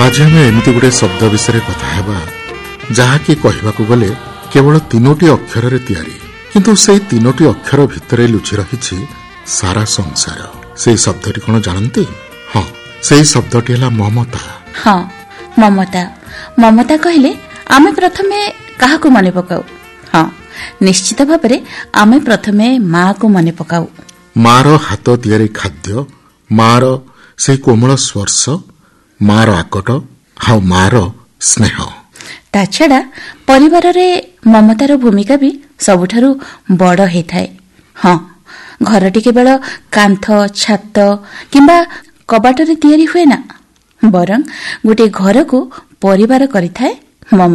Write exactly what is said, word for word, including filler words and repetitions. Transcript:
आज आम एमती गोटे शब्द विषय कथा हेबा जहाँकि कहवाकू गले केवल तीनोटी अक्षर रे तैयारी, किंतु से तीनोटी अक्षर भितर लुचि रही सारा संसार। से शब्दटी कौन जानते? हाँ, से शब्दटी है ममता। हाँ, ममता। ममता कहले आमे प्रथमे काहाकू मने पकाऊ? हाँ, निश्चित भाव आमे प्रथमे माँ को मने पकाऊ। माँ रो हाथ तैयारी खाद्य, माँ रो से कोमल स्पर्श, माँ रो आकट, हाँ माँ रो स्नेह। ता छड़ा परिवार रे ममतार भूमिका भी सबुठारु बड़ हेथाए। हाँ, घरटी केवल कांथ, छात किंबा कबाटरे तैयारी हुए ना, बरं गोटे घर को परिवार करिथाए ममता।